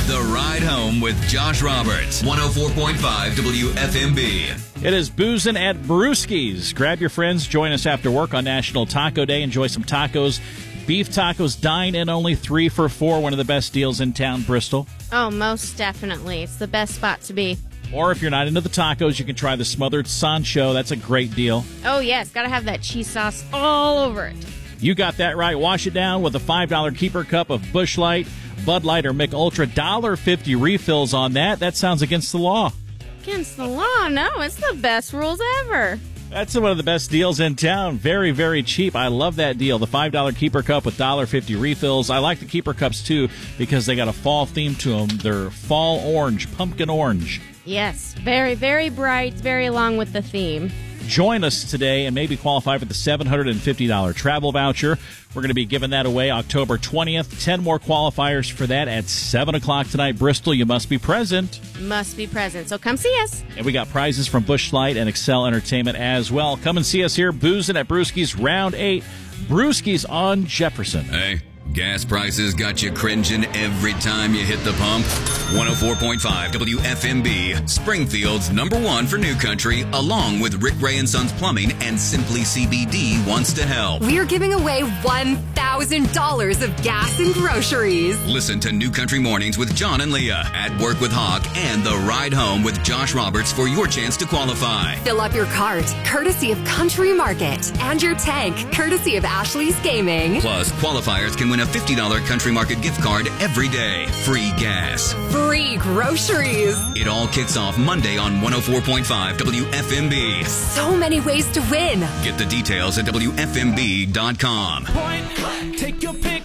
The Ride Home with Josh Roberts, 104.5 WFMB. It is boozing at Brewski's. Grab your friends, join us after work on National Taco Day. Enjoy some tacos. Beef tacos, dine in only 3 for $4. One of the best deals in town, Bristol. Oh, most definitely. It's the best spot to be. Or if you're not into the tacos, you can try the smothered Sancho. That's a great deal. Oh, yes. Got to have that cheese sauce all over it. You got that right. Wash it down with a $5 keeper cup of Busch Light, Bud Light, or Mick Ultra. $1.50 refills on that. That sounds against the law. Against the law? No, it's the best rules ever. That's one of the best deals in town. Very, very cheap. I love that deal. The $5 keeper cup with $1.50 refills. I like the keeper cups, too, because they got a fall theme to them. They're fall orange, pumpkin orange. Yes, very, very bright, very along with the theme. Join us today and maybe qualify for the $750 travel voucher. We're going to be giving that away October 20th. 10 more qualifiers for that at 7 o'clock tonight. Bristol, you must be present. Must be present, so come see us. And we got prizes from Busch Light and Excel Entertainment as well. Come and see us here, boozing at Brewski's Round 8. Brewski's on Jefferson. Hey, gas prices got you cringing every time you hit the pump. 104.5 WFMB, Springfield's #1 for new country, along with Rick Ray and Sons Plumbing and Simply CBD wants to help. We're giving away $1,000 of gas and groceries. Listen to New Country Mornings with John and Leah, At Work with Hawk, and The Ride Home with Josh Roberts for your chance to qualify. Fill up your cart, courtesy of Country Market, and your tank, courtesy of Ashley's Gaming. Plus, qualifiers can win a $50 Country Market gift card every day. Free gas. Free groceries. It all kicks off Monday on 104.5 WFMB. So many ways to win. Get the details at WFMB.com. Take your pick,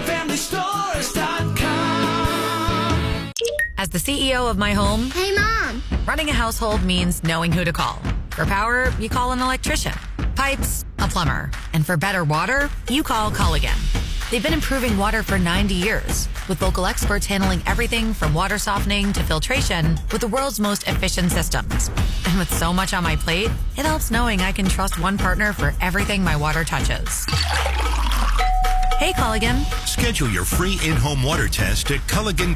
greenfamilystores.com. As the CEO of my home, Hey, Mom. running a household means knowing who to call. For power, you call an electrician. Pipes, a plumber. And for better water, you call Culligan. They've been improving water for 90 years, with local experts handling everything from water softening to filtration with the world's most efficient systems. And with so much on my plate, it helps knowing I can trust one partner for everything my water touches. Hey, Culligan. Schedule your free in-home water test at Culligan.